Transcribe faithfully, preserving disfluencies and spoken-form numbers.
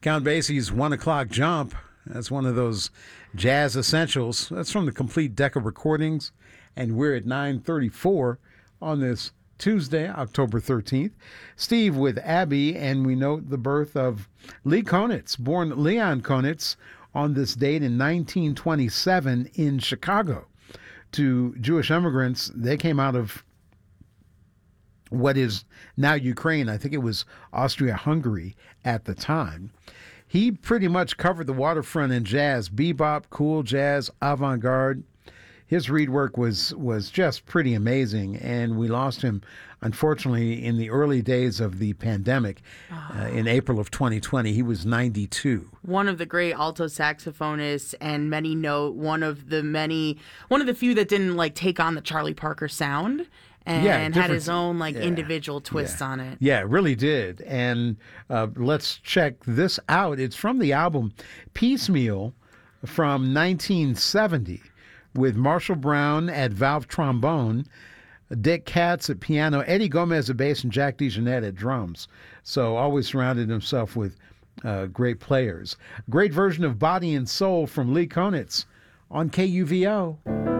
Count Basie's One O'Clock Jump. That's one of those jazz essentials. That's from the Complete Decca Recordings. And we're at nine thirty-four on this Tuesday, October thirteenth. Steve with Abby, and we note the birth of Lee Konitz, born Leon Konitz, on this date in nineteen twenty-seven in Chicago. To Jewish immigrants, they came out of what is now Ukraine. I think it was Austria-Hungary at the time. He pretty much covered the waterfront in jazz, bebop, cool jazz, avant-garde. His reed work was was just pretty amazing, and we lost him, unfortunately, in the early days of the pandemic uh, in April of twenty twenty. He was ninety-two. One of the great alto saxophonists, and many know one of the many, one of the few that didn't like take on the Charlie Parker sound. And yeah, had his own like yeah, individual twists yeah. on it. Yeah, it really did. And uh, let's check this out. It's from the album Piecemeal from nineteen seventy with Marshall Brown at valve trombone, Dick Katz at piano, Eddie Gomez at bass, and Jack DeJohnette at drums. So always surrounded himself with uh, great players. Great version of Body and Soul from Lee Konitz on K U V O.